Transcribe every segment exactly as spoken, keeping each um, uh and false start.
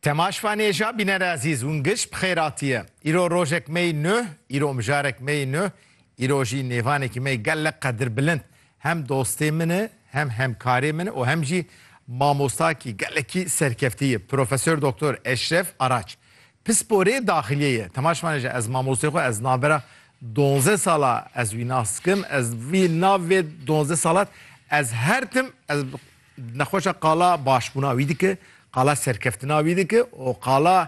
Temaşvanêja bînere ezîz hûn giş bi xêratiye. Îro rojek me nûh, îro mijarek me nûh, îro jî nêvanekî me gelek qedir bilind. Hem dostê min e, hem hemkarê min e û hem jî mamostakî gelekî serkeftiye. Profesör Doktor Eşref Araç. Pisporê daxiliyê. Temaşvanêja ez mamostê xwe ez navbera donze sala ez wî nas dikim. Ez vî nav vê donze salat ez her tim ez nexweşa qala başbûna wî dike. Qala serkeftina wî dike û qala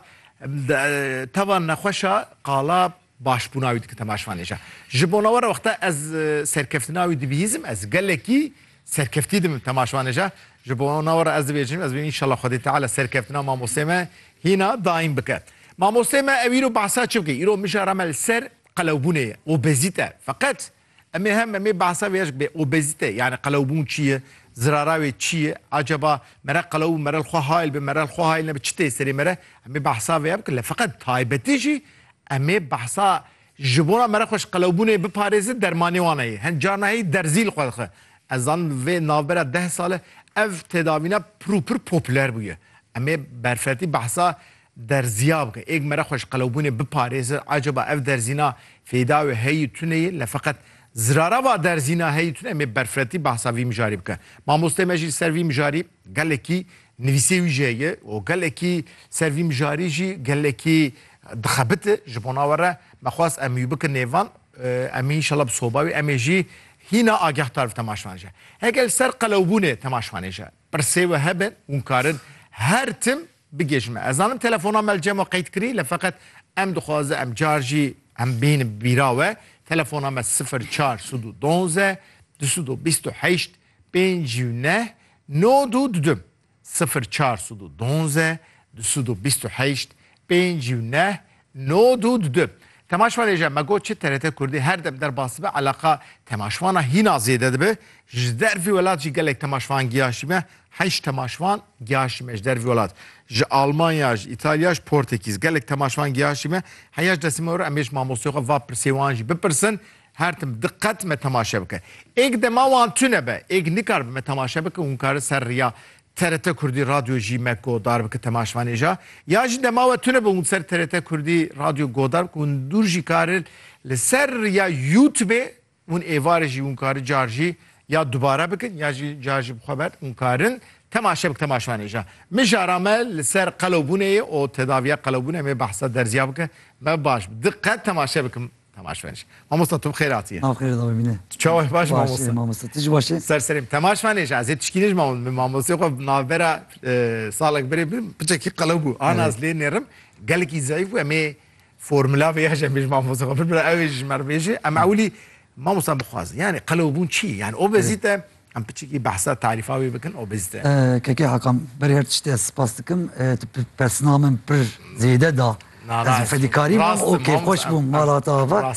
tevan nexweşa qala başbûna wî dike temaşvanêja. Ji bo navara wexta ez serkeftina wî dibihîzim ez gelekî serkeftî dikim temaşvanêja. Ji bo navara ez dibêjim ez bînim înşallah Xwedê Teala serkeftina mamostê me hîna daîm bike. Mamostê me ev îro behsa çi bike? Îro mijara me li ser qelewbûnê ye, obezîte. Feqet em ê hem em ê behsa vê bê obezîte yani qelewbûn çi ye? Zirara wê çi ye? Acaba mere qelew mere li xwe hayl be mere li xwe hayl nebe çi tê serê mere em ê behsa vê bikin. Li feqet taybetî jî em ê behsa ji bona mere xweş qelewbûnê biparêzin dermanê wan heye. Hin carna heyî derzî li xwe dixe. Ez zanim vê navbera deh sale ev tedavîna pir pir popüler bûye. Em ê berfetî behsa derziya bike. Êk mere xweş qelewbûnê biparêzin acaba ev derzîna fêda wê heyî tune ye li feqet zirara va derzîna heyî tune em ê berfetî behsa vî mijarî bike. Mamostê me jî ser vî mijarî gelekî nivîsê wî jî heye û gelekî ser vî mijarî jî gelekî dixebite. Ji bo navara me xwast em wî bikin nêvan em ê înşallah bi soba wî em ê jî hîna agahtar bi temaşvanêja. Heger ser qelewbûnê temaşvanêja pirsê we hebe hûn karin her tim bigêjin me. Ez zanim telefona me li cem xwe qeyd kirî li feqet em dixwaze em car jî em bînin bîra we. Telefona me sıfır çar sudu donze dusudu bistu heşt pêncî neh nod û dudim sıfır çar sudu donze dusudu bistu heşt pêncî neh nod û dudim. Temaşvanêja me got çi T R T Kurdî her dem derbasî be eleqa temaşvana hîna zêde dibe. Ji dervî welat jî gelek temaşvan giyaşî me heşt temaşvan giyaşî me ji dervî welat. Ji Almanya, ji İtalya, ji Portekîz gelek temaşvan giyaşî me heya ji destê me em ê ji mamostê xwe va pirsê wan jî bipirsin her tim diqet me temaşe bike. Êk dema wan tune be êk nikar me temaşe bike hûn karin ser riya T R T Kurdî radyo jî me godar bike temaşvanêja ya jî dema we tune be hûn ser T R T Kurdî radyo godar bike hûn dûr jî karin li ser riya YouTubeê hûn êvarê jî hûn karin car jî ya dubara bikin ya jî car jî bixweber hûn karin temaşe bike temaşvanêja. Mijara me li ser qelewbûnê û tedaviya qelewbûnê em ê behsa derziya bike me baş diqet temaşe bikim temaşvanêja. Mamosta tu bi xêr hatiye. Nav xêr davê bîne. Çawa baş mamosta. Mamosta tu jî baş e? Serserîm temaşvanêja ez ê tişkînî ji mamostê xwe navbera salek birê birim piçekî qelew bû. An ez lê nêrim gelekî zayıf bû em ê formula vê heye em ê ji mamostê xwe birbir ew ê ji me re bêje em ewlî mamosta bixwazin yani qelewbûn çi yani obezîte em piçekî behsa tarîfa wê bikin obezîte. Kekê Hakam berê her tiştê ez spas dikim tu persina min pir zêde da ez fedîkarî mam û kêfxweş bûm mala te ava.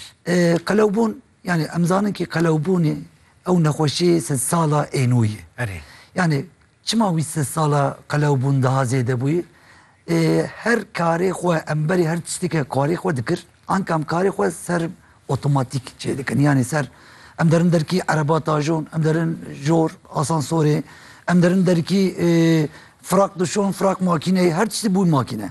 Qelewbûn yani em zanin ki qelewbûnê ew nexweşiyê sed sala ênû ye. Yani çima wî sed sala qelewbûn daha zêde bûyê her karê xwe em berê her tiştekê karê xwe dikir anka em karê xwe ser otomatik çê dikin yani ser em derin derkî ereba tajon em derin jor asansorê em derin derkî firak dişon firak makîneyê her tiştî bû makîne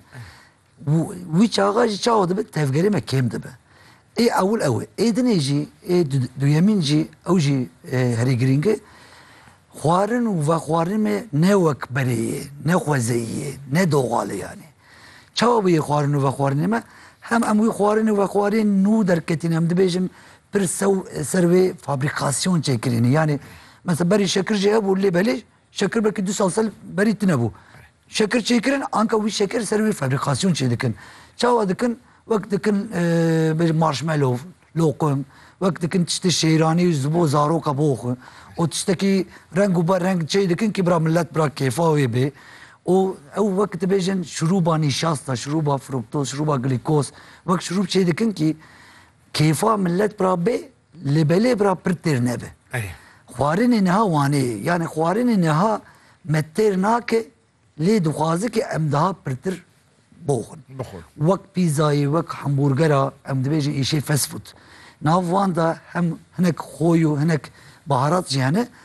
wî çaxa jî çawa dibe tevgerê me kêm dibe ê ewil ew e ê dinê jî ê duyemîn jî ew jî herî girîng e xwarin û vexwarin me ne wek berê ye ne xwezeyî ye ne doxal e yani çawa bûye xwarin û vexwarinê me hem em wî xwarin û vexwarên nû derketîn em dibêjim pir ser vê fabrikasyon çêkirînê yani mesela berî şekir jê hebû lê belê şekir belkî du sal sal berî tune bû şekir çêkirin anka wî şekir ser vê fabrikasyon çê dikin çawa dikin wek dikin marshmallow loqim wek dikin tiştê şêranî ji bo zaroka boxwe û tiştekî reng û bereng çê dikin ki bira millet bira kêfa wê bê û ew wek dibêjin şurûba nîşasta şurûba fruktoz şurûba glîkoz wek şurûb çê dikin ki kêfa millet bira bê li belê bira pir têr nebe. Xwarinê niha wanê ye yani xwarinê niha me têr nake lê dixwaze ki em daha pirtir boxin. Wek pîzayê wek hemburgera em dibêjin êşê fast food. Nav wan da hem hinek xwe û hinek baharat jî hene